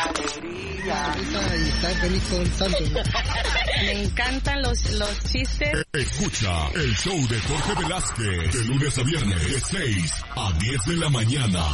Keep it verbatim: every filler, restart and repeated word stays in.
alegría. Y está feliz con Santos. Me encantan los, los chistes. Escucha el show de Jorge Velázquez de lunes a viernes de seis a diez de la mañana